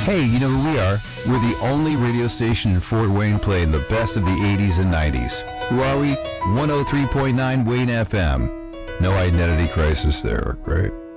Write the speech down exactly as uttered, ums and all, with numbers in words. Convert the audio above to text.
Hey, you know who we are? We're the only radio station in Fort Wayne playing the best of the eighties and nineties. Who are we? one oh three point nine Wayne F M. No identity crisis there, right?